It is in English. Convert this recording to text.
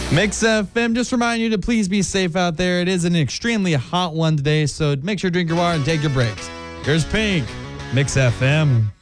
Mix FM, just remind you to please be safe out there. It is an extremely hot one today, so make sure to drink your water and take your breaks. Here's Pink, Mix FM.